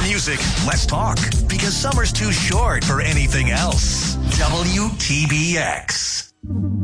music, less talk. Because summer's too short for anything else. WTBX.